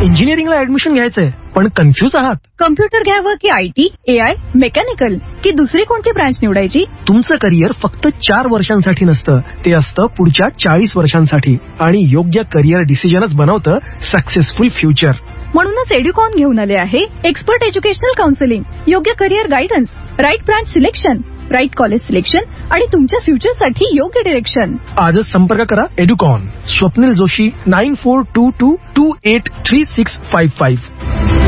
इंजिनिअरिंगला admission घ्यायचंय पण confuse आहात. कम्प्युटर घ्यावं की IT, AI, मेकॅनिकल की दुसरी कोणती ब्रांच निवडायची? तुमचं करिअर फक्त 4 वर्षांसाठी नसतं, ते असतं पुढच्या 40 वर्षांसाठी. आणि योग्य करिअर डिसिजनच बनवतं सक्सेसफुल फ्युचर. म्हणूनच एड्युकॉन घेऊन आले आहे एक्सपर्ट एज्युकेशनल काउन्सिलिंग, योग्य career guidance, right branch selection, right college selection आणि तुमच्या फ्युचरसाठी योग्य डिरेक्शन. आजच संपर्क करा एड्युकॉन. स्वप्नील जोशी 9422283655.